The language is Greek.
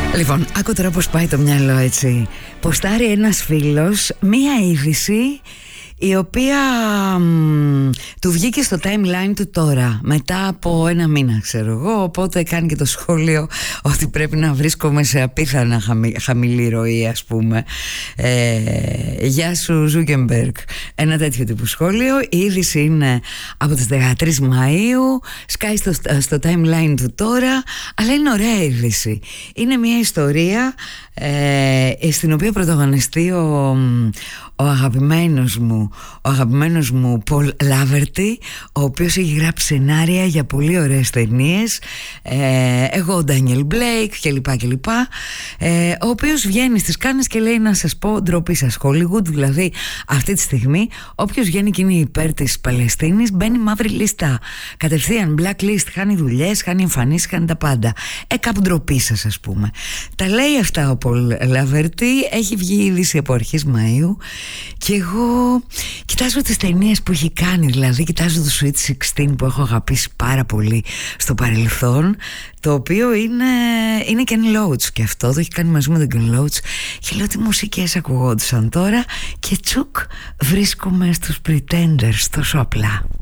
Λοιπόν, άκου τώρα πως πάει το μυαλό, έτσι. Ποστάρει ένας φίλος μία είδηση η οποία του βγήκε στο timeline του τώρα, μετά από ένα μήνα, ξέρω εγώ. Οπότε κάνει και το σχόλιο ότι πρέπει να βρίσκομαι σε απίθανα χαμηλή ροή, ας πούμε. Γεια σου Ζούκεμπεργκ. Ένα τέτοιο τύπου σχόλιο. Η είδηση είναι από τις 13 Μαΐου, σκάει στο timeline του τώρα, αλλά είναι ωραία είδηση. Είναι μια ιστορία στην οποία πρωταγωνιστεί ο αγαπημένος μου Πολ Λάβερτι, ο οποίος έχει γράψει σενάρια για πολύ ωραίες ταινίες, εγώ ο Ντάνιελ Μπλέικ κλπ. Ο οποίος βγαίνει στις Κάνες και λέει, να σας πω, ντροπή σας Hollywood, δηλαδή αυτή τη στιγμή όποιος βγαίνει και είναι υπέρ της Παλαιστίνης μπαίνει μαύρη λίστα, κατευθείαν blacklist, χάνει δουλειές, χάνει εμφανίσεις, χάνει τα πάντα. Κάπου ντροπή σας, ας πούμε. Τα λέει αυτά ο Πολ Λάβερτι, έχει βγει είδηση από αρχής Μαΐου. Και εγώ κοιτάζω τις ταινίες που έχει κάνει, δηλαδή κοιτάζω το Sweet 16 που έχω αγαπήσει πάρα πολύ στο παρελθόν, το οποίο είναι Ken Loach, και αυτό το έχει κάνει μαζί με τον Ken Loach, και λέω τι μουσικές ακουγόντουσαν τώρα, και τσουκ βρίσκομαι στους Pretenders, τόσο απλά.